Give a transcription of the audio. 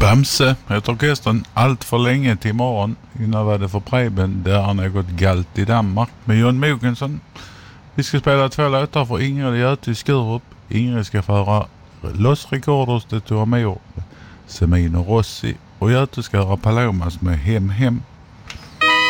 Bamse heter orkestern allt för länge till imorgon. Innan var det för Preben där han har gått galt i Danmark med Jon Mogensen. Vi ska spela 2 låtar för Ingrid Göte i Skurup. Ingrid ska föra Los Recordos de tu Amor, Semino Rossi, och Göte ska göra Palomas med Hem Hem.